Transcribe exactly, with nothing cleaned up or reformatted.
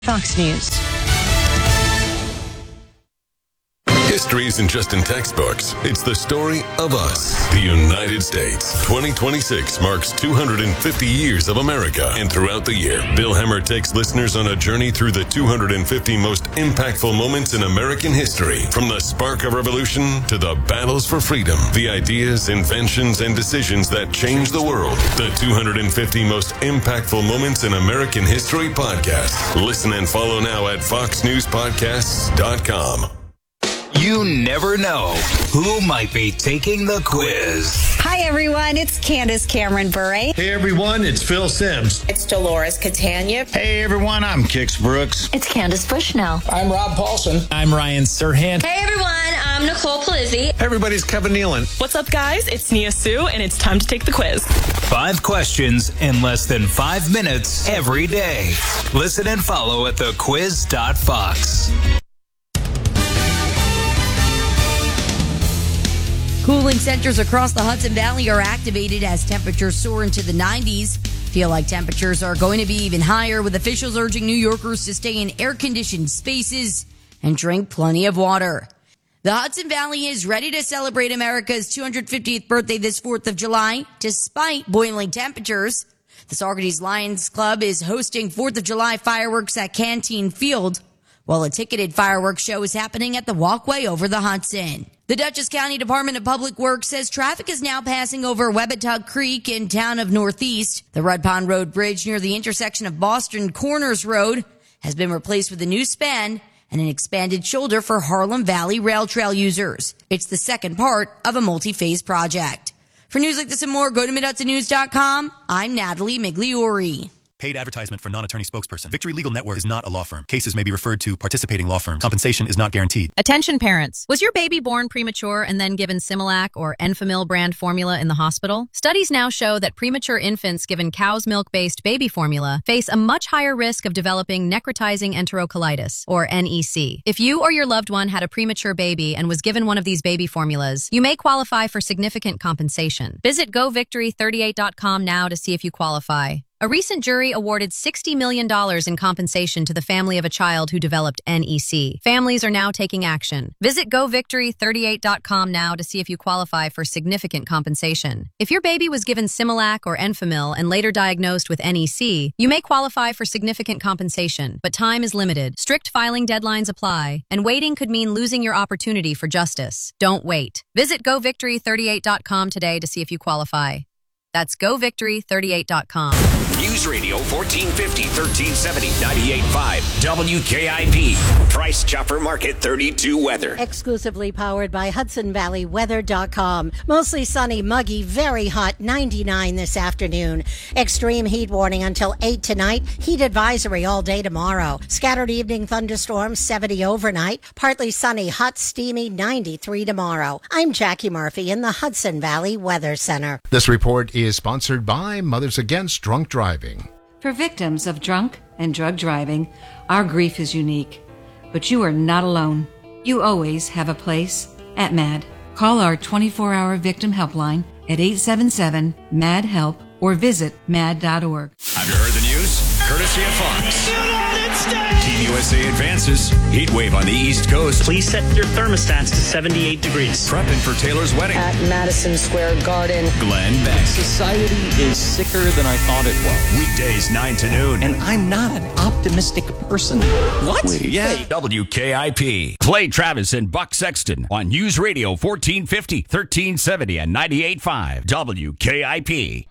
Fox News. History isn't just in textbooks. It's the story of us, the United States. twenty twenty-six marks two hundred fifty years of America. And throughout the year, Bill Hemmer takes listeners on a journey through the two hundred fifty most impactful moments in American history. From the spark of revolution to the battles for freedom, the ideas, inventions, and decisions that changed the world. The two hundred fifty most impactful moments in American history podcast. Listen and follow now at fox news podcasts dot com. You never know who might be taking the quiz. Hi, everyone. It's Candace Cameron Bure. Hey, everyone. It's Phil Sims. It's Dolores Catania. Hey, everyone. I'm Kix Brooks. It's Candace Bushnell. I'm Rob Paulson. I'm Ryan Serhant. Hey, everyone. I'm Nicole Palizzi. Hey, everybody's Kevin Nealon. What's up, guys? It's Nia Sue, and it's time to take the quiz. Five questions in less than five minutes every day. Listen and follow at the quiz dot fox. Cooling centers across the Hudson Valley are activated as temperatures soar into the nineties. Feel like temperatures are going to be even higher, with officials urging New Yorkers to stay in air-conditioned spaces and drink plenty of water. The Hudson Valley is ready to celebrate America's two hundred fiftieth birthday this fourth of July, despite boiling temperatures. The Saugerties Lions Club is hosting fourth of July fireworks at Canteen Field, while a ticketed fireworks show is happening at the walkway over the Hudson. The Dutchess County Department of Public Works says traffic is now passing over Webbetug Creek in town of Northeast. The Red Pond Road Bridge near the intersection of Boston Corners Road has been replaced with a new span and an expanded shoulder for Harlem Valley Rail Trail users. It's the second part of a multi-phase project. For news like this and more, go to mid hudson news dot com. I'm Natalie Migliori. Paid advertisement for non-attorney spokesperson. Victory Legal Network is not a law firm. Cases may be referred to participating law firms. Compensation is not guaranteed. Attention parents. Was your baby born premature and then given Similac or Enfamil brand formula in the hospital? Studies now show that premature infants given cow's milk-based baby formula face a much higher risk of developing necrotizing enterocolitis, or N E C. If you or your loved one had a premature baby and was given one of these baby formulas, you may qualify for significant compensation. Visit go victory thirty-eight dot com now to see if you qualify. A recent jury awarded sixty million dollars in compensation to the family of a child who developed N E C. Families are now taking action. Visit go victory thirty-eight dot com now to see if you qualify for significant compensation. If your baby was given Similac or Enfamil and later diagnosed with N E C, you may qualify for significant compensation, but time is limited. Strict filing deadlines apply, and waiting could mean losing your opportunity for justice. Don't wait. Visit go victory thirty-eight dot com today to see if you qualify. That's go victory thirty-eight dot com. News Radio fourteen fifty, thirteen seventy, ninety-eight point five, W K I P. Price Chopper Market thirty-two weather. Exclusively powered by Hudson Valley Weather dot com. Mostly sunny, muggy, very hot, ninety-nine this afternoon. Extreme heat warning until eight tonight. Heat advisory all day tomorrow. Scattered evening thunderstorms, seventy overnight. Partly sunny, hot, steamy, ninety-three tomorrow. I'm Jackie Murphy in the Hudson Valley Weather Center. This report is sponsored by Mothers Against Drunk Driving. For victims of drunk and drug driving, our grief is unique. But you are not alone. You always have a place at MAD. Call our twenty-four hour victim helpline at eight seven seven, M A D, HELP or visit mad dot org. Have you heard the news? Courtesy of Fox. Team U S A advances. Heat wave on the East Coast. Please set your thermostats to seventy-eight degrees. Prepping for Taylor's wedding. At Madison Square Garden. Glenn Beck. Society is sicker than I thought it was. Weekdays nine to noon. And I'm not an optimistic person. What? Wait, yeah. W K I P. Play Travis and Buck Sexton on News Radio fourteen fifty, thirteen seventy, and ninety-eight point five. W K I P.